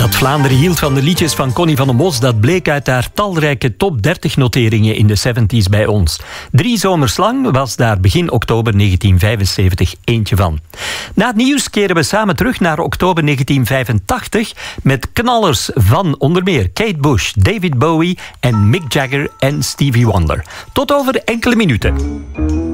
Dat Vlaanderen hield van de liedjes van Connie van den Bos, dat bleek uit haar talrijke top 30 noteringen in de 70s bij ons. 3 zomers lang was daar begin oktober 1975 eentje van. Na het nieuws keren we samen terug naar oktober 1985 met knallers van onder meer Kate Bush, David Bowie en Mick Jagger en Stevie Wonder. Tot over enkele minuten.